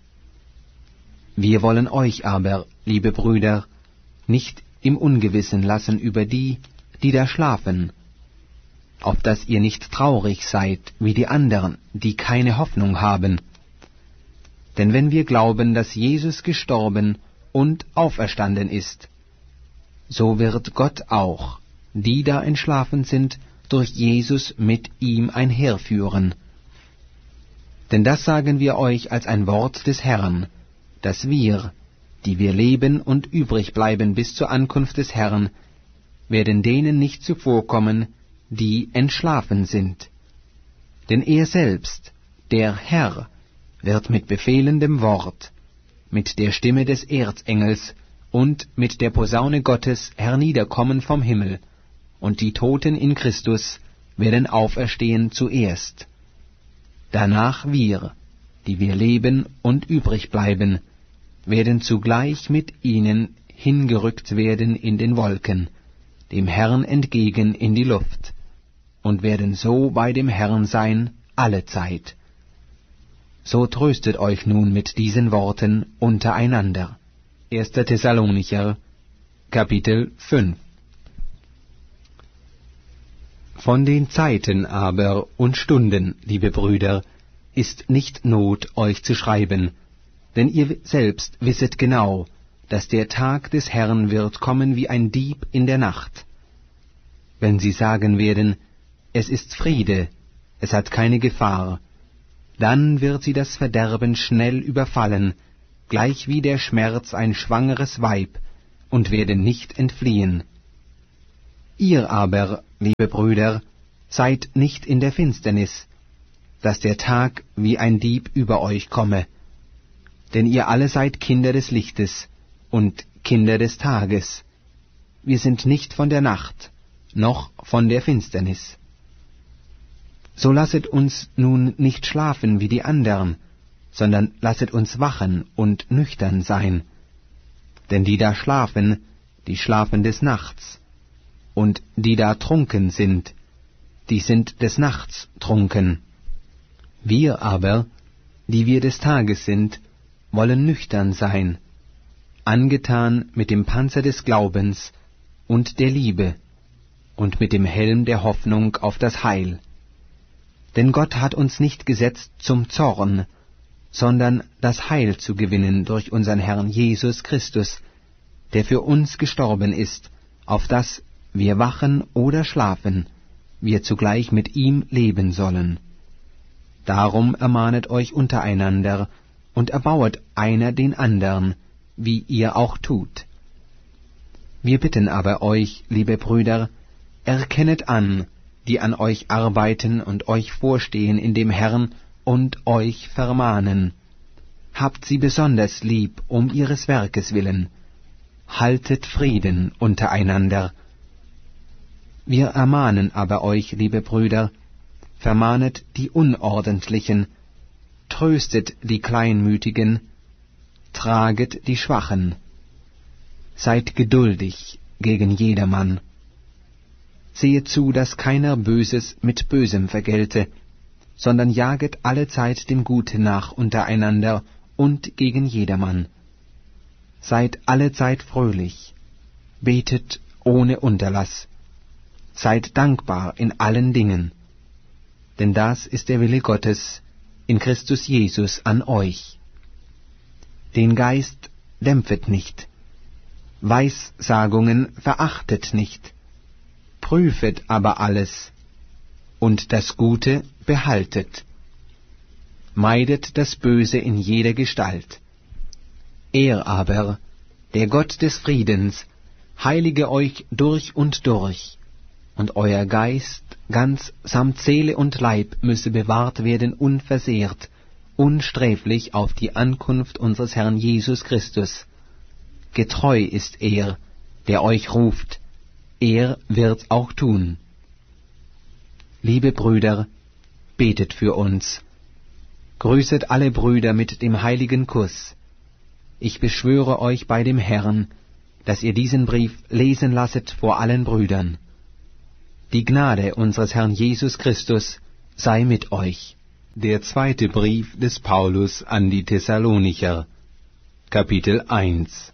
Wir wollen euch aber, liebe Brüder, nicht im Ungewissen lassen über die, die da schlafen, auf dass ihr nicht traurig seid wie die anderen, die keine Hoffnung haben. Denn wenn wir glauben, dass Jesus gestorben und auferstanden ist, so wird Gott auch, die da entschlafen sind, durch Jesus mit ihm einherführen. Denn das sagen wir euch als ein Wort des Herrn, dass wir, die wir leben und übrig bleiben bis zur Ankunft des Herrn, werden denen nicht zuvorkommen, die entschlafen sind. Denn er selbst, der Herr, wird mit befehlendem Wort, mit der Stimme des Erzengels und mit der Posaune Gottes herniederkommen vom Himmel, und die Toten in Christus werden auferstehen zuerst. Danach wir, die wir leben und übrig bleiben, werden zugleich mit ihnen hingerückt werden in den Wolken, dem Herrn entgegen in die Luft, und werden so bei dem Herrn sein alle Zeit. So tröstet euch nun mit diesen Worten untereinander. erster Thessalonicher, Kapitel fünf. Von den Zeiten aber und Stunden, liebe Brüder, ist nicht Not, euch zu schreiben, denn ihr selbst wisset genau, dass der Tag des Herrn wird kommen wie ein Dieb in der Nacht. Wenn sie sagen werden, es ist Friede, es hat keine Gefahr, dann wird sie das Verderben schnell überfallen, gleich wie der Schmerz ein schwangeres Weib, und werden nicht entfliehen. Ihr aber, liebe Brüder, seid nicht in der Finsternis, dass der Tag wie ein Dieb über euch komme. Denn ihr alle seid Kinder des Lichtes und Kinder des Tages. Wir sind nicht von der Nacht, noch von der Finsternis. So lasset uns nun nicht schlafen wie die andern, sondern lasset uns wachen und nüchtern sein. Denn die da schlafen, die schlafen des Nachts, und die da trunken sind, die sind des Nachts trunken. Wir aber, die wir des Tages sind, wollen nüchtern sein, angetan mit dem Panzer des Glaubens und der Liebe und mit dem Helm der Hoffnung auf das Heil. Denn Gott hat uns nicht gesetzt zum Zorn, sondern das Heil zu gewinnen durch unseren Herrn Jesus Christus, der für uns gestorben ist, auf dass wir wachen oder schlafen, wir zugleich mit ihm leben sollen. Darum ermahnet euch untereinander und erbauet einer den andern, wie ihr auch tut. Wir bitten aber euch, liebe Brüder, erkennet an, die an euch arbeiten und euch vorstehen in dem Herrn und euch vermahnen. Habt sie besonders lieb um ihres Werkes willen. Haltet Frieden untereinander. Wir ermahnen aber euch, liebe Brüder, vermahnet die Unordentlichen, tröstet die Kleinmütigen, traget die Schwachen. Seid geduldig gegen jedermann. Sehet zu, dass keiner Böses mit Bösem vergelte, sondern jaget allezeit dem Gute nach untereinander und gegen jedermann. Seid allezeit fröhlich, betet ohne Unterlass, seid dankbar in allen Dingen, denn das ist der Wille Gottes in Christus Jesus an euch. Den Geist dämpfet nicht, Weissagungen verachtet nicht, prüfet aber alles, und das Gute behaltet. Meidet das Böse in jeder Gestalt. Er aber, der Gott des Friedens, heilige euch durch und durch, und euer Geist ganz samt Seele und Leib müsse bewahrt werden unversehrt, unsträflich auf die Ankunft unseres Herrn Jesus Christus. Getreu ist er, der euch ruft, er wird's auch tun. Liebe Brüder, betet für uns. Grüßet alle Brüder mit dem heiligen Kuss. Ich beschwöre euch bei dem Herrn, dass ihr diesen Brief lesen lasset vor allen Brüdern. Die Gnade unseres Herrn Jesus Christus sei mit euch. Der zweite Brief des Paulus an die Thessalonicher, Kapitel eins.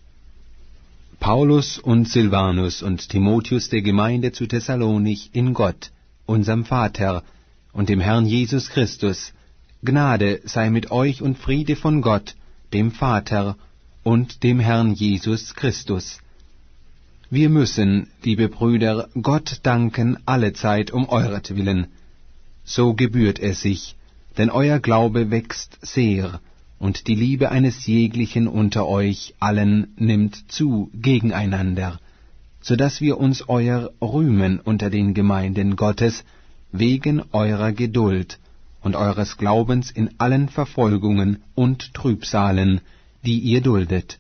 Paulus und Silvanus und Timotheus der Gemeinde zu Thessalonich in Gott, unserem Vater, und dem Herrn Jesus Christus, Gnade sei mit euch und Friede von Gott, dem Vater und dem Herrn Jesus Christus. Wir müssen, liebe Brüder, Gott danken allezeit um euretwillen. So gebührt es sich, denn euer Glaube wächst sehr, und die Liebe eines jeglichen unter euch allen nimmt zu gegeneinander, so dass wir uns euer rühmen unter den Gemeinden Gottes, wegen eurer Geduld und eures Glaubens in allen Verfolgungen und Trübsalen, die ihr duldet.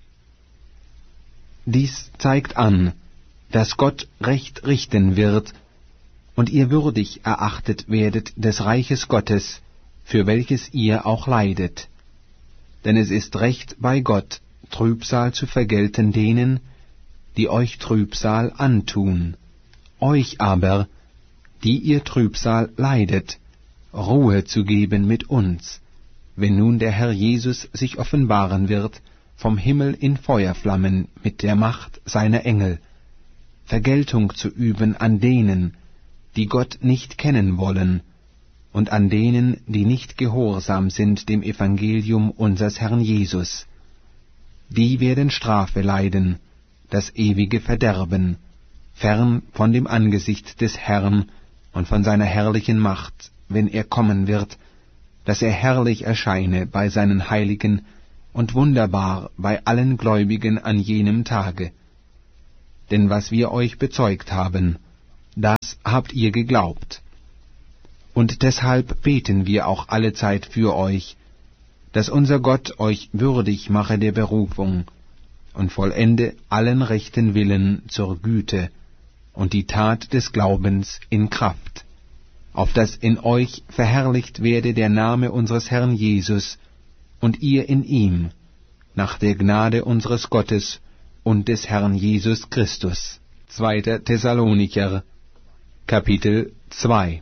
Dies zeigt an, dass Gott Recht richten wird, und ihr würdig erachtet werdet des Reiches Gottes, für welches ihr auch leidet. Denn es ist recht bei Gott, Trübsal zu vergelten denen, die euch Trübsal antun. Euch aber, die ihr Trübsal leidet, Ruhe zu geben mit uns, wenn nun der Herr Jesus sich offenbaren wird, vom Himmel in Feuerflammen mit der Macht seiner Engel, Vergeltung zu üben an denen, die Gott nicht kennen wollen, und an denen, die nicht gehorsam sind dem Evangelium unseres Herrn Jesus. Die werden Strafe leiden, das ewige Verderben, fern von dem Angesicht des Herrn und von seiner herrlichen Macht, wenn er kommen wird, dass er herrlich erscheine bei seinen Heiligen und wunderbar bei allen Gläubigen an jenem Tage. denn was wir euch bezeugt haben, das habt ihr geglaubt. Und deshalb beten wir auch allezeit für euch, dass unser Gott euch würdig mache der Berufung und vollende allen rechten Willen zur Güte und die Tat des Glaubens in Kraft, auf dass in euch verherrlicht werde der Name unseres Herrn Jesus und ihr in ihm, nach der Gnade unseres Gottes und des Herrn Jesus Christus. Zweiter Thessalonicher, Kapitel zwei.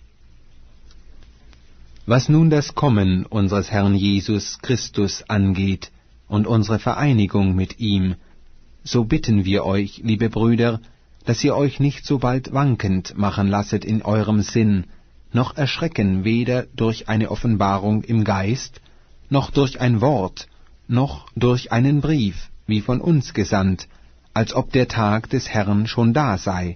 Was nun das Kommen unseres Herrn Jesus Christus angeht und unsere Vereinigung mit ihm, so bitten wir euch, liebe Brüder, dass ihr euch nicht so bald wankend machen lasset in eurem Sinn, noch erschrecken weder durch eine Offenbarung im Geist, noch durch ein Wort, noch durch einen Brief, wie von uns gesandt, als ob der Tag des Herrn schon da sei.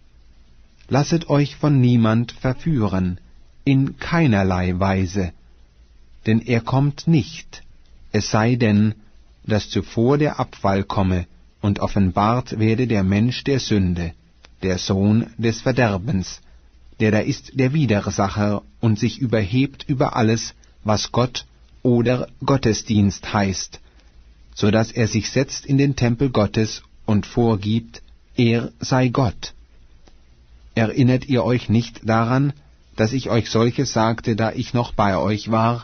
Lasset euch von niemand verführen, in keinerlei Weise, denn er kommt nicht, es sei denn, dass zuvor der Abfall komme und offenbart werde der Mensch der Sünde, der Sohn des Verderbens, der da ist der Widersacher und sich überhebt über alles, was Gott oder Gottesdienst heißt, so dass er sich setzt in den Tempel Gottes und vorgibt, er sei Gott. Erinnert ihr euch nicht daran, dass ich euch solches sagte, da ich noch bei euch war?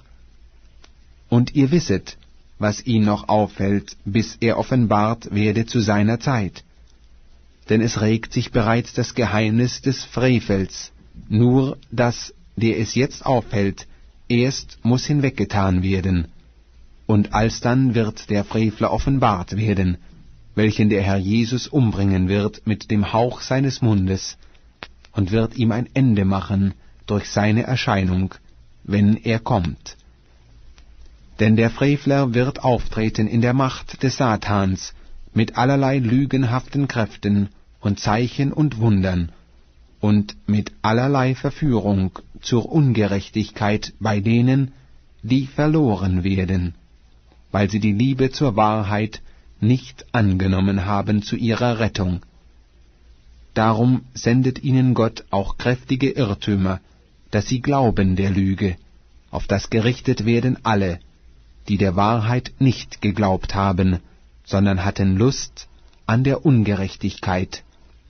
Und ihr wisset, was ihn noch aufhält, bis er offenbart werde zu seiner Zeit. Denn es regt sich bereits das Geheimnis des Frevels, nur dass, der es jetzt aufhält, erst muss hinweggetan werden. Und alsdann wird der Frevler offenbart werden, welchen der Herr Jesus umbringen wird mit dem Hauch seines Mundes, und wird ihm ein Ende machen durch seine Erscheinung, wenn er kommt. Denn der Frevler wird auftreten in der Macht des Satans, mit allerlei lügenhaften Kräften und Zeichen und Wundern, und mit allerlei Verführung zur Ungerechtigkeit bei denen, die verloren werden, weil sie die Liebe zur Wahrheit nicht angenommen haben zu ihrer Rettung. Darum sendet ihnen Gott auch kräftige Irrtümer, dass sie glauben der Lüge, auf das gerichtet werden alle, die der Wahrheit nicht geglaubt haben, sondern hatten Lust an der Ungerechtigkeit.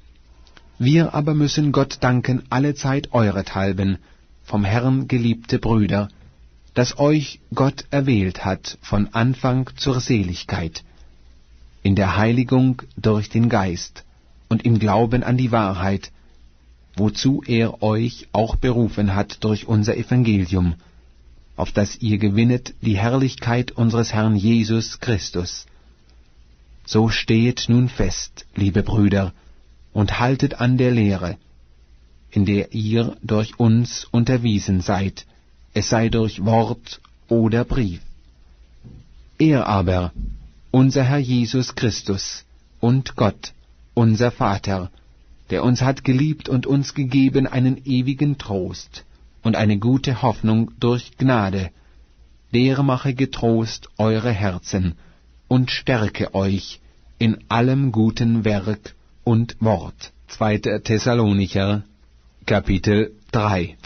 Wir aber müssen Gott danken allezeit eurethalben, vom Herrn geliebte Brüder, dass euch Gott erwählt hat von Anfang zur Seligkeit, in der Heiligung durch den Geist und im Glauben an die Wahrheit, wozu er euch auch berufen hat durch unser Evangelium, auf das ihr gewinnet die Herrlichkeit unseres Herrn Jesus Christus. So stehet nun fest, liebe Brüder, und haltet an der Lehre, in der ihr durch uns unterwiesen seid, es sei durch Wort oder Brief. Er aber, unser Herr Jesus Christus und Gott, unser Vater, der uns hat geliebt und uns gegeben einen ewigen Trost und eine gute Hoffnung durch Gnade, der mache getrost eure Herzen und stärke euch in allem guten Werk und Wort. Zweiter Thessalonicher, Kapitel drei.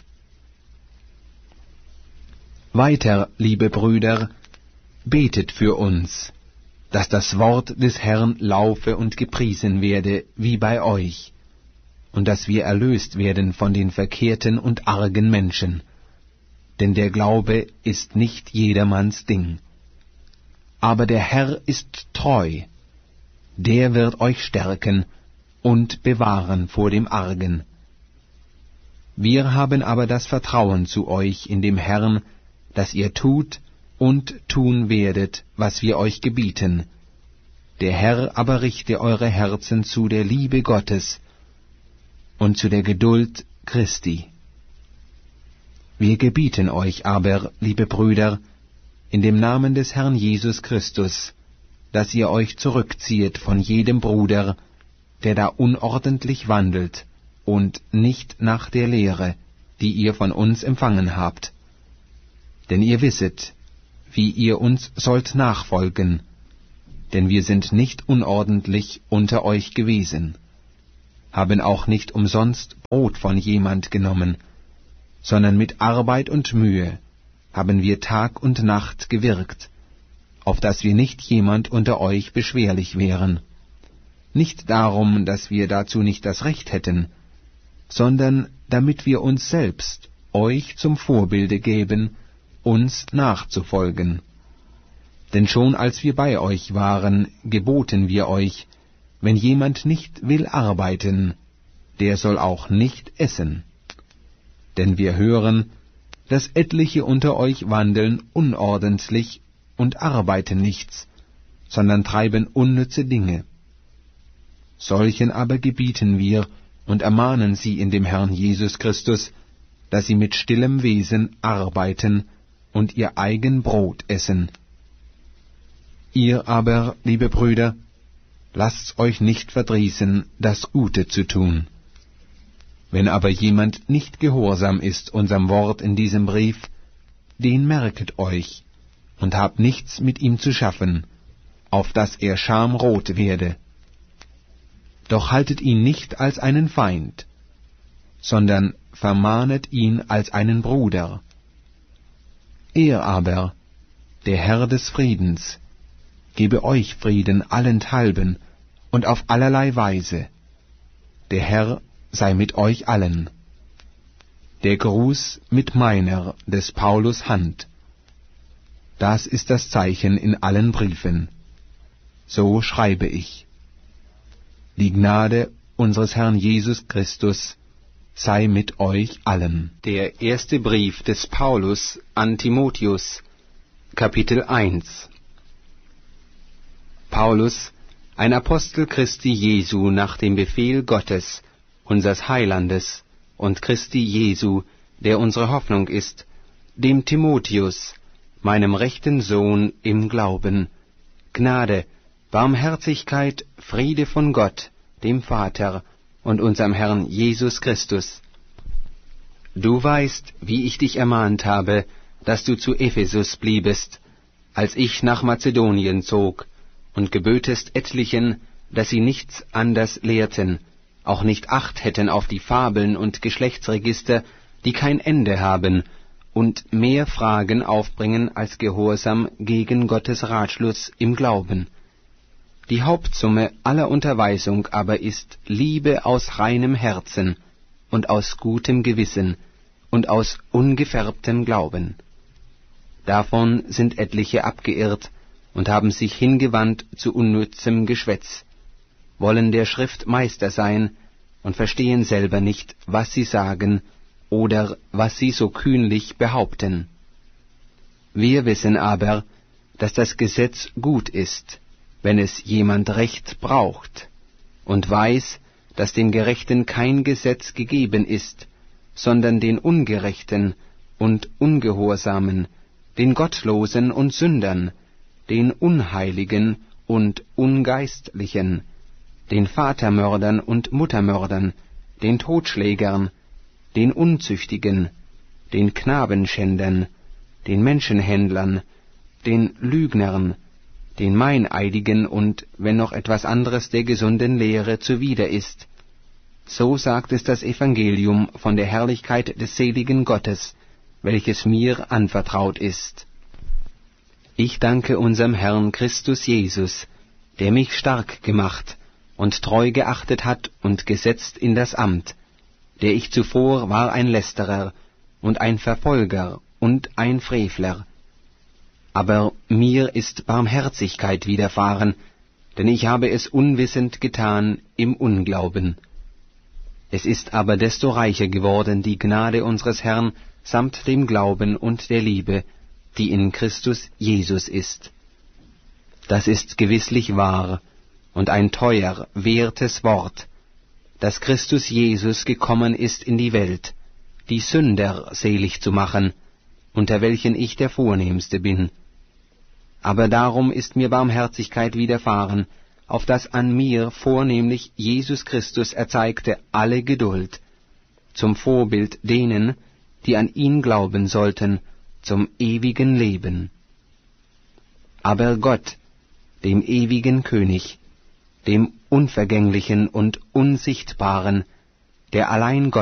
Weiter, liebe Brüder, betet für uns, dass das Wort des Herrn laufe und gepriesen werde, wie bei euch, und dass wir erlöst werden von den verkehrten und argen Menschen. Denn der Glaube ist nicht jedermanns Ding. Aber der Herr ist treu, der wird euch stärken und bewahren vor dem Argen. Wir haben aber das Vertrauen zu euch in dem Herrn, dass ihr tut und tun werdet, was wir euch gebieten. Der Herr aber richte eure Herzen zu der Liebe Gottes und zu der Geduld Christi. Wir gebieten euch aber, liebe Brüder, in dem Namen des Herrn Jesus Christus, dass ihr euch zurückziehet von jedem Bruder, der da unordentlich wandelt und nicht nach der Lehre, die ihr von uns empfangen habt. Denn ihr wisset, wie ihr uns sollt nachfolgen, denn wir sind nicht unordentlich unter euch gewesen, haben auch nicht umsonst Brot von jemand genommen, sondern mit Arbeit und Mühe haben wir Tag und Nacht gewirkt, auf dass wir nicht jemand unter euch beschwerlich wären. Nicht darum, dass wir dazu nicht das Recht hätten, sondern damit wir uns selbst euch zum Vorbilde geben, uns nachzufolgen. Denn schon als wir bei euch waren, geboten wir euch, wenn jemand nicht will arbeiten, der soll auch nicht essen. Denn wir hören, dass etliche unter euch wandeln unordentlich und arbeiten nichts, sondern treiben unnütze Dinge. Solchen aber gebieten wir und ermahnen sie in dem Herrn Jesus Christus, dass sie mit stillem Wesen arbeiten und ihr eigen Brot essen. Ihr aber, liebe Brüder, lasst's euch nicht verdrießen, das Gute zu tun. Wenn aber jemand nicht gehorsam ist unserem Wort in diesem Brief, den merket euch und habt nichts mit ihm zu schaffen, auf dass er schamrot werde. Doch haltet ihn nicht als einen Feind, sondern vermahnet ihn als einen Bruder. Er aber, der Herr des Friedens, gebe euch Frieden allenthalben und auf allerlei Weise. Der Herr sei mit euch allen. Der Gruß mit meiner, des Paulus Hand. Das ist das Zeichen in allen Briefen. So schreibe ich. Die Gnade unseres Herrn Jesus Christus sei mit euch allen. Der erste Brief des Paulus an Timotheus, Kapitel eins. Paulus, ein Apostel Christi Jesu nach dem Befehl Gottes, unseres Heilandes, und Christi Jesu, der unsere Hoffnung ist, dem Timotheus, meinem rechten Sohn im Glauben, Gnade, Barmherzigkeit, Friede von Gott, dem Vater und unserem Herrn Jesus Christus. Du weißt, wie ich dich ermahnt habe, dass du zu Ephesus bliebest, als ich nach Mazedonien zog, und gebötest etlichen, dass sie nichts anders lehrten, auch nicht Acht hätten auf die Fabeln und Geschlechtsregister, die kein Ende haben, und mehr Fragen aufbringen als Gehorsam gegen Gottes Ratschluss im Glauben. Die Hauptsumme aller Unterweisung aber ist Liebe aus reinem Herzen und aus gutem Gewissen und aus ungefärbtem Glauben. Davon sind etliche abgeirrt und haben sich hingewandt zu unnützem Geschwätz, wollen der Schrift Meister sein und verstehen selber nicht, was sie sagen oder was sie so kühnlich behaupten. Wir wissen aber, dass das Gesetz gut ist, wenn es jemand Recht braucht, und weiß, dass dem Gerechten kein Gesetz gegeben ist, sondern den Ungerechten und Ungehorsamen, den Gottlosen und Sündern, den Unheiligen und Ungeistlichen, den Vatermördern und Muttermördern, den Totschlägern, den Unzüchtigen, den Knabenschändern, den Menschenhändlern, den Lügnern, den Meineidigen und, wenn noch etwas anderes der gesunden Lehre zuwider ist. So sagt es das Evangelium von der Herrlichkeit des seligen Gottes, welches mir anvertraut ist. Ich danke unserem Herrn Christus Jesus, der mich stark gemacht und treu geachtet hat und gesetzt in das Amt, der ich zuvor war ein Lästerer und ein Verfolger und ein Frevler. Aber mir ist Barmherzigkeit widerfahren, denn ich habe es unwissend getan im Unglauben. Es ist aber desto reicher geworden die Gnade unseres Herrn samt dem Glauben und der Liebe, die in Christus Jesus ist. Das ist gewisslich wahr und ein teuer, wertes Wort, dass Christus Jesus gekommen ist in die Welt, die Sünder selig zu machen, unter welchen ich der Vornehmste bin. Aber darum ist mir Barmherzigkeit widerfahren, auf das an mir vornehmlich Jesus Christus erzeigte alle Geduld, zum Vorbild denen, die an ihn glauben sollten, zum ewigen Leben. Aber Gott, dem ewigen König, dem Unvergänglichen und Unsichtbaren, der allein